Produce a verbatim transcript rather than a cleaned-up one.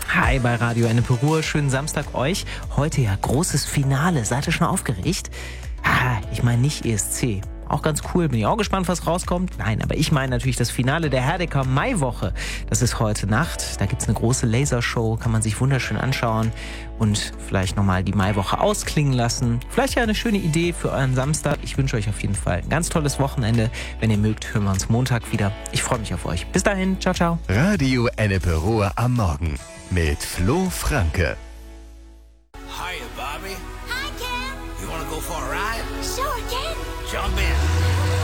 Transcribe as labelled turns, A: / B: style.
A: Hi bei Radio Ennepe Ruhr, schönen Samstag euch. Heute ja großes Finale, seid ihr schon aufgeregt? Ah, ich meine nicht E S C. Auch ganz cool, bin ich auch gespannt, was rauskommt. Nein, aber ich meine natürlich das Finale der Herdecker Maiwoche. Das ist heute Nacht. Da gibt es eine große Lasershow, kann man sich wunderschön anschauen und vielleicht nochmal die Maiwoche ausklingen lassen. Vielleicht ja eine schöne Idee für euren Samstag. Ich wünsche euch auf jeden Fall ein ganz tolles Wochenende. Wenn ihr mögt, hören wir uns Montag wieder. Ich freue mich auf euch. Bis dahin, ciao, ciao.
B: Radio Ennepe Ruhr am Morgen mit Flo Franke.
C: Hiya, Bobby.
D: Hi, Ken.
C: You wanna go for a ride?
D: Sure, Ken.
C: Jump in.